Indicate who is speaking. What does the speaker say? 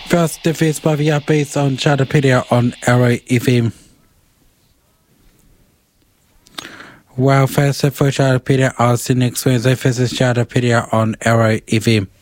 Speaker 1: First defeats by VR based on Charterpedia on Arrow FM. Well, first for Charterpedia, I'll see you next Wednesday. First is Charterpedia on Arrow FM.